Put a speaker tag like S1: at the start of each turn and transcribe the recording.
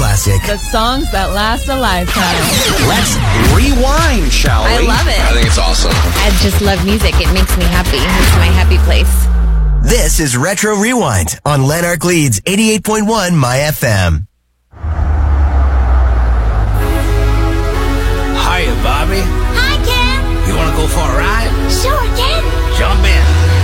S1: classic.
S2: The songs that last a lifetime.
S3: Let's rewind, shall we?
S4: I love it.
S5: I think it's awesome.
S4: I just love music. It makes me happy. It's my happy place.
S1: This is Retro Rewind on Lanark Leeds 88.1 My FM.